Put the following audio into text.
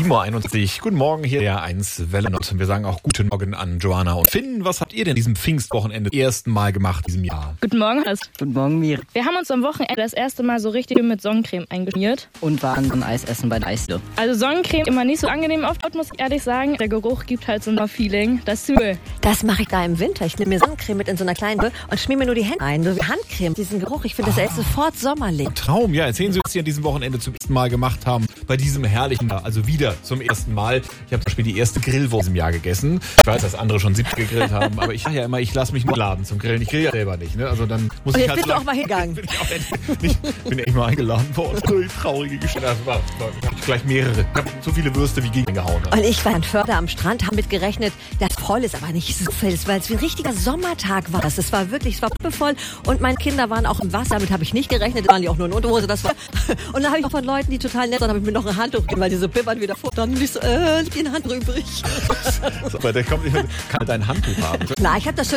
7:21 Uhr. Guten Morgen, hier der 1 Wellennot. Wir sagen auch guten Morgen an Joanna und Finn. Was habt ihr denn diesem Pfingstwochenende ersten Mal gemacht in diesem Jahr? Guten Morgen, Hannes. Guten Morgen, Mir. Wir haben uns am Wochenende das erste Mal so richtig mit Sonnencreme eingeschmiert. Und waren dann Eis essen bei der Eisdiele. Also Sonnencreme immer nicht so angenehm oft, muss ich ehrlich sagen. Der Geruch gibt halt so ein Feeling. Das ist übel. Das mache ich da im Winter. Ich nehme mir Sonnencreme mit in so einer kleinen Tüte und schmier mir nur die Hände ein. So wie Handcreme. Diesen Geruch, ich finde, das ist sofort sommerlich. Traum, ja. Erzählen Sie, was Sie an diesem Wochenende zum ersten Mal gemacht haben. Bei diesem herrlichen, also wieder zum ersten Mal. Ich habe zum Beispiel die erste Grillwurst im Jahr gegessen. Ich weiß, dass andere schon 70 gegrillt haben, aber ich sage ja immer, ich lasse mich nur laden zum Grillen. Ich grill ja selber nicht, ne? Also dann muss Und ich jetzt halt bist du auch mal hingegangen. bin echt mal eingeladen worden. Traurige Geschichte. Das war gleich mehrere. Ich habe so viele Würste wie gegen gehauen. Und ich war in Förder am Strand, haben mit gerechnet, dass voll ist, aber nicht so viel, weil es wie ein richtiger Sommertag war. Es war wirklich, es war voll und meine Kinder waren auch im Wasser, damit habe ich nicht gerechnet, da waren die auch nur in Unterhose, das war. Und dann habe ich auch von Leuten, die total nett waren, habe ich mir noch ein Handtuch gegeben, weil die so pippern wieder vor. Dann bin ich so, liegt ein Handtuch übrig. Aber der kommt nicht, kann dein Handtuch haben. Na, ich habe das schon